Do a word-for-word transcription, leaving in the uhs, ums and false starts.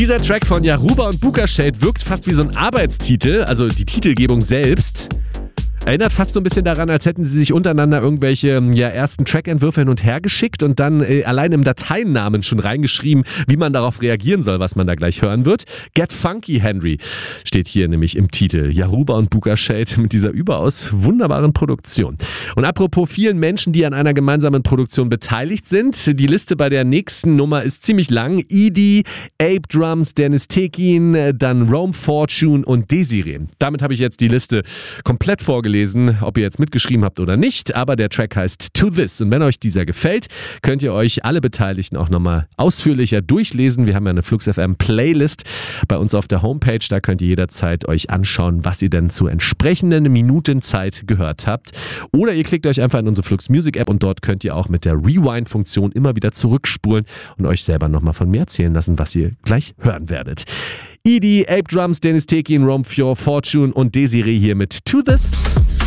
Dieser Track von Yaruba und Booka Shade wirkt fast wie so ein Arbeitstitel, also die Titelgebung selbst. Erinnert fast so ein bisschen daran, als hätten sie sich untereinander irgendwelche ja, ersten Trackentwürfe hin und her geschickt und dann äh, allein im Dateinamen schon reingeschrieben, wie man darauf reagieren soll, was man da gleich hören wird. Get Funky, Henry, steht hier nämlich im Titel. Yaruba und Booka Shade mit dieser überaus wunderbaren Produktion. Und apropos vielen Menschen, die an einer gemeinsamen Produktion beteiligt sind, die Liste bei der nächsten Nummer ist ziemlich lang. Edie, Ape Drums, Dennis Tekin, dann Rome Fortune und Desiree. Damit habe ich jetzt die Liste komplett vorgelesen. Ob ihr jetzt mitgeschrieben habt oder nicht, aber der Track heißt To This und wenn euch dieser gefällt, könnt ihr euch alle Beteiligten auch nochmal ausführlicher durchlesen. Wir haben ja eine Flux F M Playlist bei uns auf der Homepage, da könnt ihr jederzeit euch anschauen, was ihr denn zur entsprechenden Minutenzeit gehört habt oder ihr klickt euch einfach in unsere Flux Music App und dort könnt ihr auch mit der Rewind-Funktion immer wieder zurückspulen und euch selber nochmal von mir erzählen lassen, was ihr gleich hören werdet. Edie, Ape Drums, Dennis Tekin, Rome Fortune und Desiree hier mit To This.